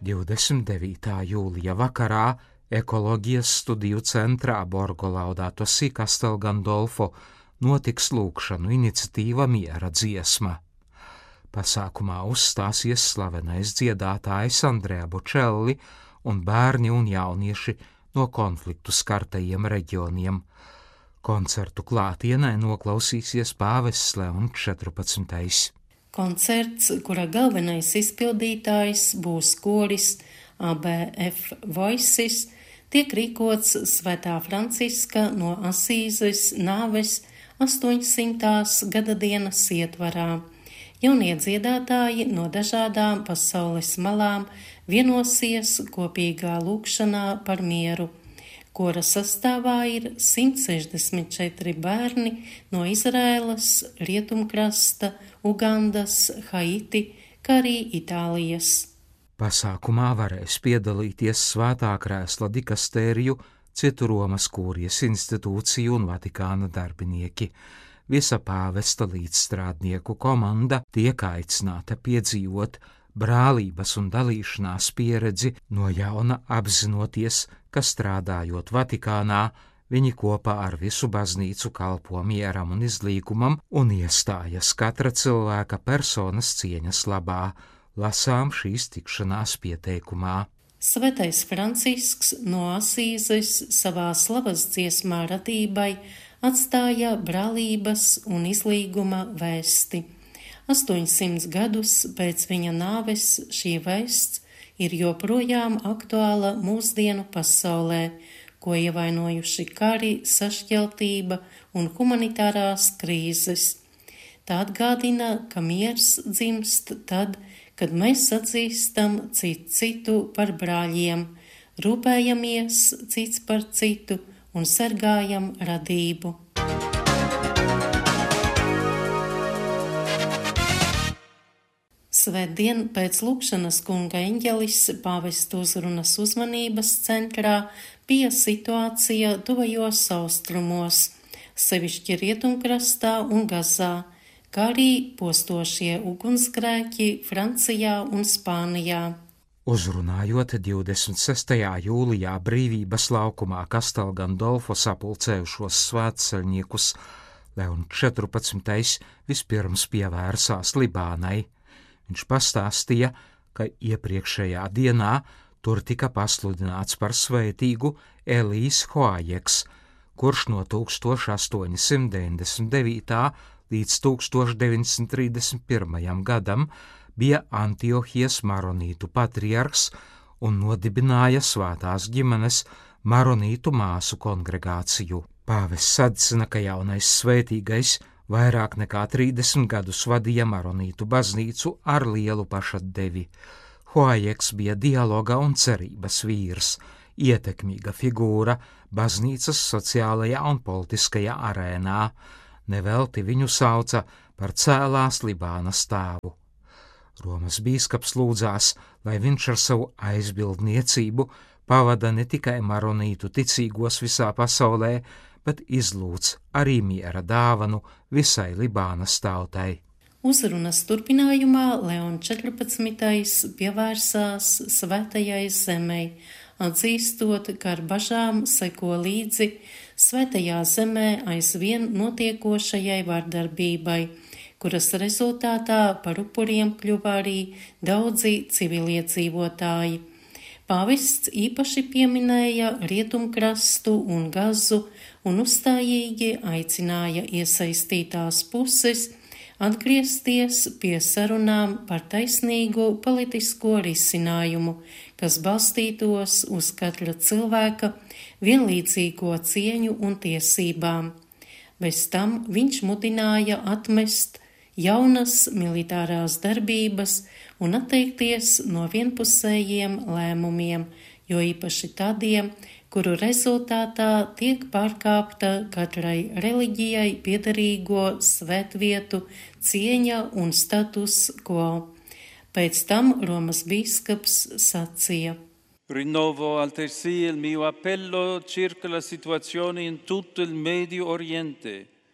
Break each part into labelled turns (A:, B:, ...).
A: 29. jūlija vakarā Ekoloģijas studiju centrā Borgo Laudato Si Castel Gandolfo notiks lūgšanu iniciatīva Miera dziesma. Pasākumā uzstāsies slavenais dziedātājs Andrea Bocelli un bērni un jaunieši no konfliktu skartajiem reģioniem. Koncertu klātienē noklausīsies pāvests Leons 14.
B: Koncerts, kura galvenais izpildītājs būs koris ABF Voices, tiek rīkots Svētā Franciska no Asīzes nāves 800. gada dienas ietvarā. Jaunie dziedātāji no dažādām pasaules malām vienosies kopīgā lūgšanā par mieru. Kora sastāvā ir 164 bērni no Izraēlas, Rietumkrasta, Ugandas, Haiti, kā arī Itālijas.
A: Pasākumā varēs piedalīties Svētā Krēsla dikastēriju, citu Romas kūrijas institūciju un Vatikāna darbinieki. Visa pāvesta līdzstrādnieku komanda tiek aicināta piedzīvot brālības un dalīšanās pieredzi, no jauna apzinoties, ka strādājot Vatikānā, viņi kopā ar visu baznīcu kalpo mieram un izlīgumam un iestājas katra cilvēka personas cieņas labā, lasām šīs tikšanās pieteikumā.
B: Svētais Francisks no Asīzes savā slavas dziesmā radībai atstāja brālības un izlīguma vēsti. 800 gadus pēc viņa nāves šī vēsts ir joprojām aktuāla mūsdienu pasaulē, ko ievainojuši kari, sašķeltība un humanitārās krīzes. Tā atgādina, ka miers dzimst tad, kad mēs atzīstam citu par brāļiem, rūpējamies cits par citu un sargājam radību. Svētdien pēc lūgšanas kunga eņģelis pāvestu uzrunas uzmanības centrā bija situācija tuvajos austrumos, sevišķi Rietumkrastā un Gazā, kā arī postošie ugunsgrēki Francijā un Spānijā.
A: Uzrunājot 26. jūlijā Brīvības laukumā Castel Gandolfo sapulcējušos svētceļniekus, Leons 14. vispirms pievērsās Libānai. Viņš pastāstīja, ka iepriekšējā dienā tur tika pasludināts par svētīgu Elijas Hoajeks, kurš no 1899. līdz 1931. gadam bija Antiohijas maronītu patriarhs un nodibināja svētās ģimenes maronītu māsu kongregāciju. Pāvests atzina, ka jaunais svētīgais vairāk nekā 30 gadus vadīja maronītu baznīcu ar lielu pašatdevi. Hoajeks bija dialoga un cerības vīrs, ietekmīga figūra baznīcas sociālajā un politiskajā arēnā. Nevelti viņu sauca par cēlās Libānas tēvu. Romas bīskaps lūdzās, lai viņš ar savu aizbildniecību pavada ne tikai maronītu ticīgos visā pasaulē, bet izlūdz arī miera dāvanu visai Libānas tautai.
B: Uzrunas turpinājumā Leons 14. pievērsās svētajai zemei, atzīstot, ka ar bažām seko līdzi svētajā zemē aizvien notiekošajai vardarbībai, kuras rezultātā par upuriem kļuva arī daudzi civiliedzīvotāji. Pāvests īpaši pieminēja Rietumkrastu un Gazu un uzstājīgi aicināja iesaistītās puses atgriezties pie sarunām par taisnīgu politisko risinājumu, kas balstītos uz katra cilvēka vienlīdzīgo cieņu un tiesībām. Bez tam viņš mudināja atmest jaunas militārās darbības un atteikties no vienpusējiem lēmumiem, jo īpaši tādiem, kuru rezultātā tiek pārkāpta katrai reliģijai piederīgo svētvietu cieņa un status quo. Pēc tam Romas bīskaps sacīja:
C: Rinnovo altresì il mio appello circa la situazione in tutto il Medio Oriente,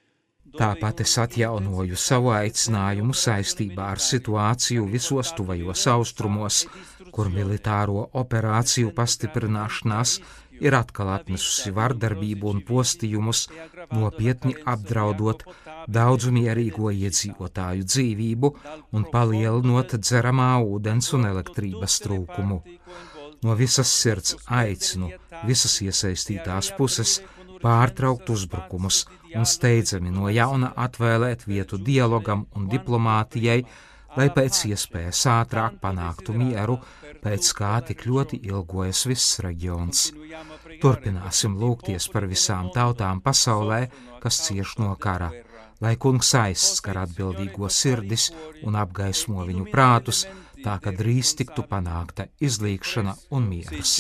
A: Tāpat es atjaunoju savu aicinājumu saistībā ar situāciju visos tuvajos austrumos, kur militāro operāciju pastiprināšanās ir atkal atnesusi vardarbību un postījumus, nopietni apdraudot daudzu mierīgo iedzīvotāju dzīvību un palielinot dzeramā ūdens un elektrības trūkumu. No visas sirds aicinu visas iesaistītās puses pārtraukt uzbrukumus un steidzami no jauna atvēlēt vietu dialogam un diplomātijai, lai pēc iespējas ātrāk panāktu mieru, pēc kā tik ļoti ilgojas viss reģions. Turpināsim lūgties par visām tautām pasaulē, kas cieš no kara, lai Kungs aizskar atbildīgo sirdis un apgaismo viņu prātus, tā ka drīz tiktu panākta izlīgšana un miers.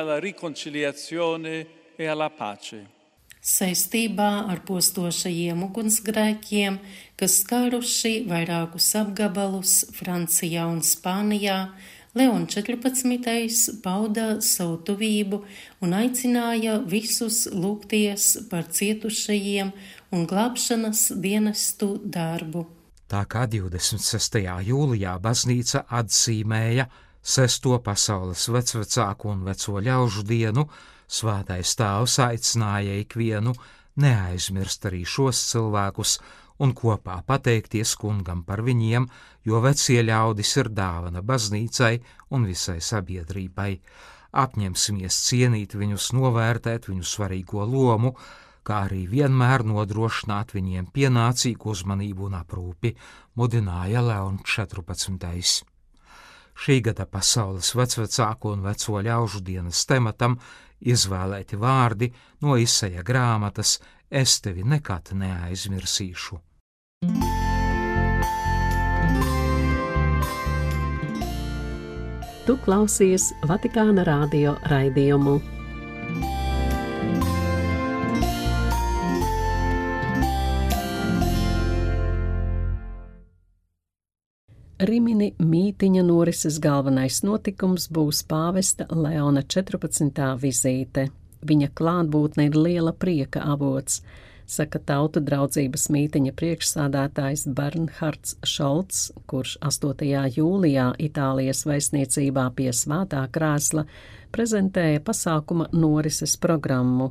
B: Saistībā ar postošajiem ugunsgrēkiem, kas skāruši vairākus apgabalus Francijā un Spānijā, Leons 14. pauda savu tuvību un aicināja visus lūgties par cietušajiem un glābšanas dienestu darbu.
A: Tā kā 26. jūlijā baznīca atzīmēja 6. pasaules vecvecāku un veco ļaužu dienu, Svētais Tēvs aicināja ikvienu neaizmirst arī šos cilvēkus un kopā pateikties Kungam par viņiem, jo vecie ļaudis ir dāvana baznīcai un visai sabiedrībai. Apņemsimies cienīt viņus, novērtēt viņu svarīgo lomu, kā arī vienmēr nodrošināt viņiem pienācīgu uzmanību un aprūpi, mudināja Leons 14. Šī gada pasaules vecvecāku un veco ļaužu dienas tematam izvēlēti vārdi no Isaija grāmatas Es tevi nekad neaizmirsīšu.
D: Tu klausies Vatikāna radio raidījumu. Rimini mītiņa norises galvenais notikums būs pāvesta Leona 14. vizīte. Viņa klātbūtne ir liela prieka avots, saka Tautu draudzības mītiņa priekšsādātājs Bernhards Šolts, kurš 8. jūlijā Itālijas vēstniecībā pie Svētā krēsla prezentēja pasākuma norises programmu.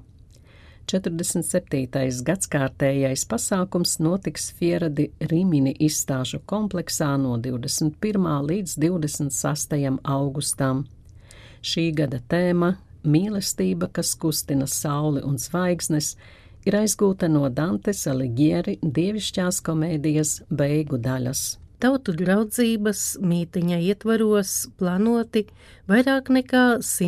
D: 47. gadskārtējais pasākums notiks Fiera di Rimini izstāžu kompleksā no 21. līdz 26. augustam. Šī gada tēma – mīlestība, kas kustina sauli un zvaigznes, ir aizgūta no Dantes Alighieri dievišķās komēdijas beigu daļas.
B: Tautu draudzības mītiņa ietvaros plānoti vairāk nekā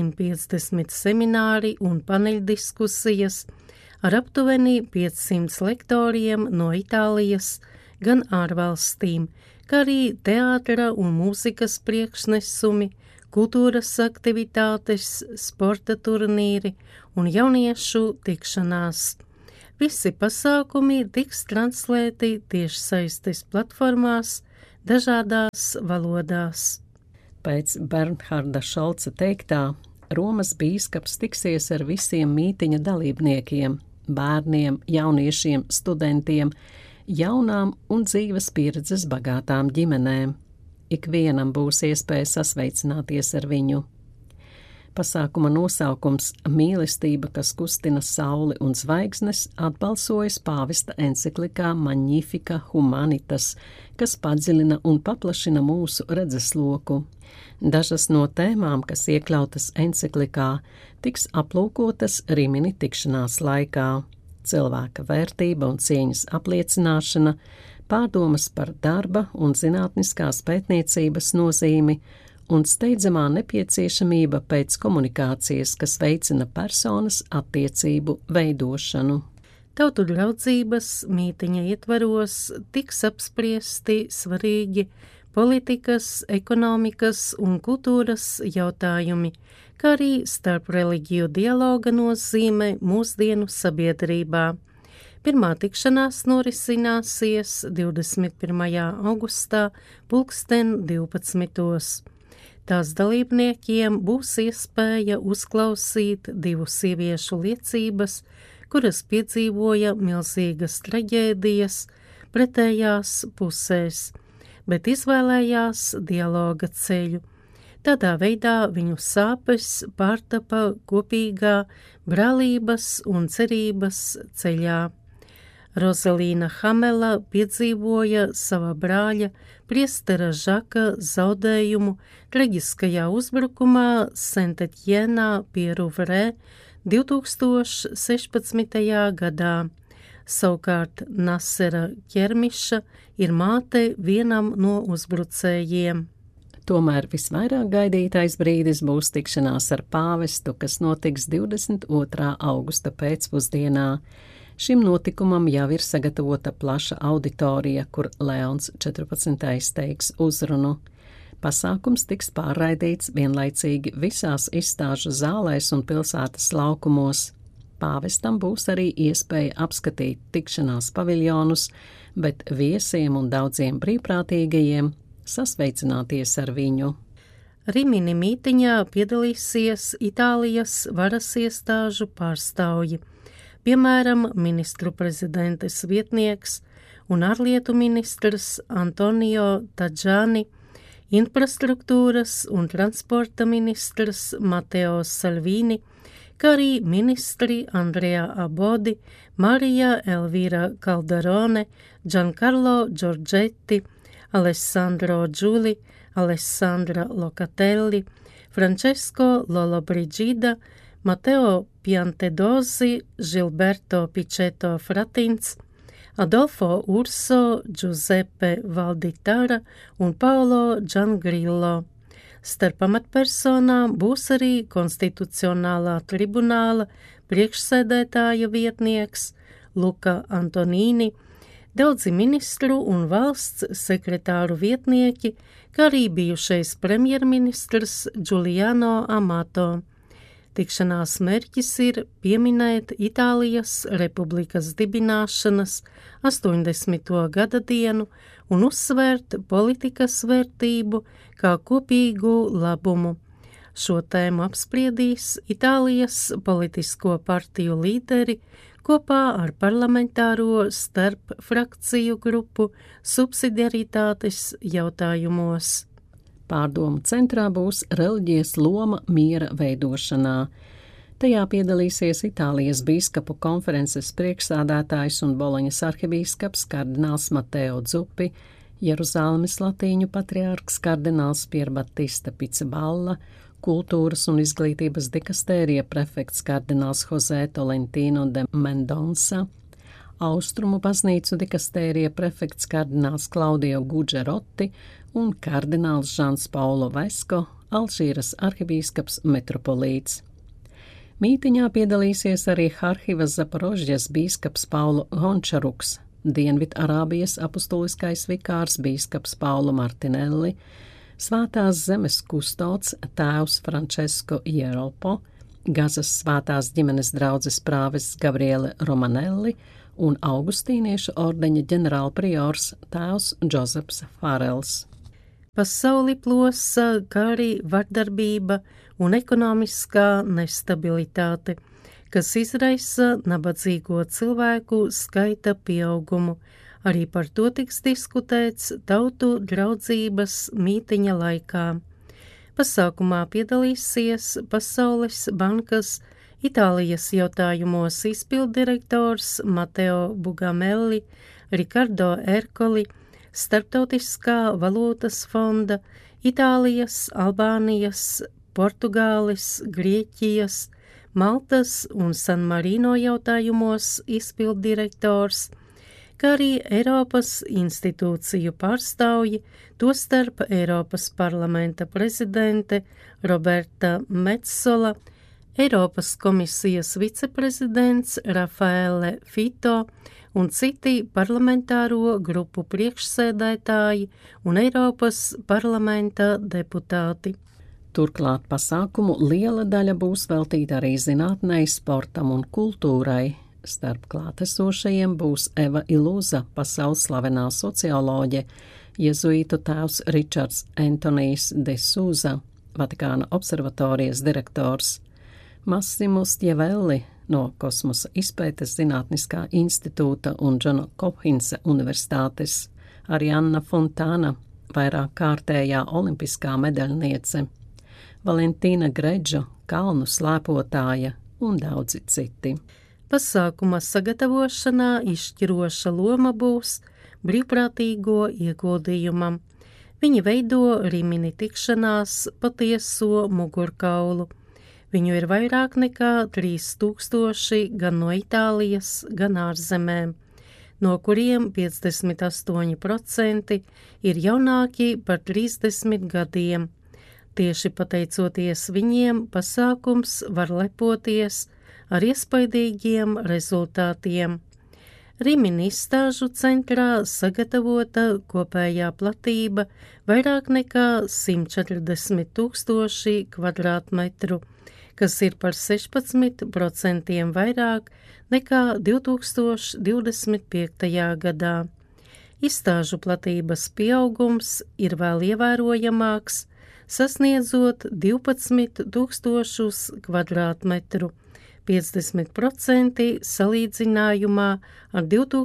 B: 150 semināri un paneļdiskusijas ar aptuveni 500 lektoriem no Itālijas, gan ārvalstīm, kā arī teātra un mūzikas priekšnesumi, kultūras aktivitātes, sporta turnīri un jauniešu tikšanās. Visi pasākumi tiks translēti tiešsaistes platformās dažādās valodās.
D: Pēc Bernharda Šolca teiktā, Romas bīskaps tiksies ar visiem mītiņa dalībniekiem, bērniem, jauniešiem, studentiem, jaunām un dzīves pieredzes bagātām ģimenēm. Ikvienam būs iespēja sasveicināties ar viņu. Pasākuma nosaukums Mīlestība, kas kustina sauli un zvaigznes, atbalsojas pāvesta enciklikā Magnifica Humanitas, kas padziļina un paplašina mūsu redzesloku. Dažas no tēmām, kas iekļautas enciklikā, tiks aplūkotas Rimini tikšanās laikā. Cilvēka vērtība un cieņas apliecināšana, pārdomas par darba un zinātniskās pētniecības nozīmi un steidzamā nepieciešamība pēc komunikācijas, kas veicina personas attiecību veidošanu.
B: Tautu draudzības mītiņa ietvaros tiks apspriesti svarīgi politikas, ekonomikas un kultūras jautājumi, kā arī starp reliģiju dialoga nozīme mūsdienu sabiedrībā. Pirmā tikšanās norisināsies 21. augustā 12. Tās dalībniekiem būs iespēja uzklausīt 2 sieviešu liecības, kuras piedzīvoja milzīgas traģēdijas pretējās pusēs, bet izvēlējās dialoga ceļu. Tādā veidā viņu sāpes pārtapa kopīgā brālības un cerības ceļā. Rozalīna Hamela piedzīvoja sava brāļa priestera Žaka zaudējumu traģiskajā uzbrukumā Saint-Etienā pie Rouvre 2016. gadā. Savukārt Nasera Ķermiša ir māte vienam no uzbrucējiem.
D: Tomēr visvairāk gaidītais brīdis būs tikšanās ar pāvestu, kas notiks 22. augusta pēcpusdienā. Šim notikumam jau ir sagatavota plaša auditorija, kur Leons 14. teiks uzrunu. Pasākums tiks pārraidīts vienlaicīgi visās izstāžu zālēs un pilsētas laukumos. Pāvestam būs arī iespēja apskatīt tikšanās paviljonus, bet viesiem un daudziem brīvprātīgajiem sasveicināties ar viņu.
B: Rimini mītiņā piedalīsies Itālijas varas iestāžu pārstāvji, piemēram, ministru prezidentes vietnieks un ārlietu ministrs Antonio Tajani, infrastruktūras un transporta ministrs Matteo Salvini, kā arī ministri Andrea Abodi, Marija Elvira Calderone, Giancarlo Giorgetti, Alessandro Giuli, Alessandra Locatelli, Francesco Lollobrigida, Matteo Piantedosi, Gilberto Picetto Fratins, Adolfo Urso, Giuseppe Valditara un Paolo Giangrillo. Starp amatpersonām būs arī konstitucionālā tribunāla priekšsēdētāja vietnieks Luka Antonīni, daudzi ministru un valsts sekretāru vietnieki, kā arī bijušais premjerministrs Giuliano Amato. Tikšanās mērķis ir pieminēt Itālijas republikas dibināšanas 80. gada dienu un uzsvērt politikas vērtību kā kopīgu labumu. Šo tēmu apspriedīs Itālijas politisko partiju līderi kopā ar parlamentāro starp frakciju grupu subsidiaritātes jautājumos.
D: Pārdomu centrā būs reliģijas loma miera veidošanā. Tajā piedalīsies Itālijas bīskapu konferences priekšsādātājs un Boloņas arhibīskaps kardināls Mateo Zuppi, Jeruzālemes latīņu patriārks kardināls Pierbatista Pizzaballa, kultūras un izglītības dikastērija prefekts kardināls José Tolentino de Mendonsa, Austrumu baznīcu dikastērija prefekts kardināls Klaudio Guģerotti un kardināls Žans Paulo Vesko, Alžīras arhibīskaps metropolīts. Mītiņā piedalīsies arī Harkivas Zaporožģas bīskaps Paulo Hončaruks, Dienvidarābijas apustuliskais vikārs bīskaps Paulo Martinelli, Svētās zemes kustods tēvs Francesco Ieropo, Gazas svētās ģimenes draudzes prāvests Gabriele Romanelli un augustīniešu ordeņa ģenerālpriors tēvs Džozefs Farels.
B: Pasauli plosa kā arī vardarbība un ekonomiskā nestabilitāte, kas izraisa nabadzīgo cilvēku skaita pieaugumu. Arī par to tiks diskutēts Tautu draudzības mītiņa laikā. Pasākumā piedalīsies Pasaules bankas Itālijas jautājumos izpilddirektors Matteo Bugamelli, Ricardo Ercoli, Starptautiskā valūtas fonda, Itālijas, Albānijas, Portugāles, Grieķijas, Maltas un San Marino jautājumos izpilddirektors, kā arī Eiropas institūciju pārstāvji, tostarp Eiropas parlamenta prezidente Roberta Metsola, Eiropas komisijas viceprezidents Rafaele Fito un citi parlamentāro grupu priekšsēdētāji un Eiropas parlamenta deputāti.
D: Turklāt pasākumu liela daļa būs veltīta arī zinātnei, sportam un kultūrai. Starp klātesošajiem būs Eva Ilūza, pasaules slavenā socioloģe, jezuītu tēvs Ričards Antonijs de Souza, Vatikāna observatorijas direktors, Massimo Stievelli, no Kosmosa izpētes zinātniskā institūta un Džona Hopkinsa universitātes, Arianna Fontāna, vairāk kārtējā olimpiskā medaļniece, Valentīna Gredža, kalnu slēpotāja un daudzi citi.
B: Pasākuma sagatavošanā izšķiroša loma būs brīvprātīgo ieguldījumam. Viņi veido Rimini tikšanās patieso mugurkaulu. Viņu ir vairāk nekā 3000 gan no Itālijas, gan ārzemēm, no kuriem 58% ir jaunāki par 30 gadiem. Tieši pateicoties viņiem, pasākums var lepoties ar iespaidīgiem rezultātiem. Rimini izstāžu centrā sagatavota kopējā platība vairāk nekā 140 000 kvadrātmetru, kas ir par 16% vairāk nekā 2025. gadā. Izstāžu platības pieaugums ir vēl ievērojamāks, sasniedzot 12 000 kvadrātmetru, 50% salīdzinājumā ar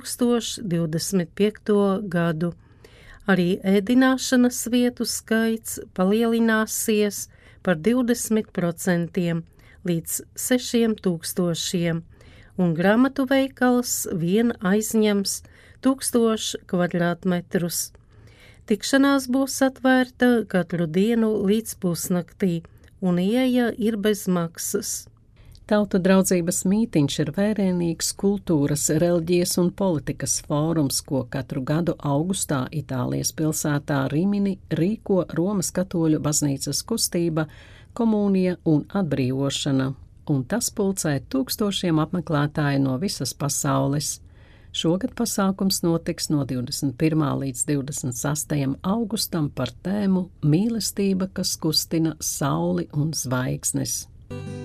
B: 2025. gadu. Arī ēdināšanas vietu skaits palielināsies par 20% līdz 6000, un grāmatu veikals vien aizņems 1000 kvadrātmetrus. Tikšanās būs atvērta katru dienu līdz pusnaktī, un ieeja ir bez maksas.
D: Tautu draudzības mītiņš ir vērienīgs kultūras, reliģijas un politikas fórums, ko katru gadu augustā Itālijas pilsētā Rimini rīko Romas katoļu baznīcas kustība, komunija un atbrīvošana, un tas pulcē tūkstošiem apmeklētāju no visas pasaules. Šogad pasākums notiks no 21. līdz 26. augustam par tēmu Mīlestība, kas kustina sauli un zvaigznes.